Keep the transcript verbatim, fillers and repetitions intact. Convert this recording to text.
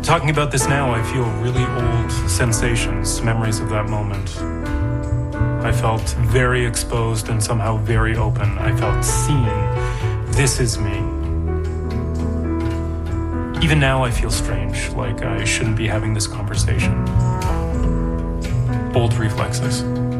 Talking about this now, I feel really old sensations, memories of that moment. I felt very exposed and somehow very open. I felt seen. This is me. Even now I feel strange, like I shouldn't be having this conversation. Bold reflexes.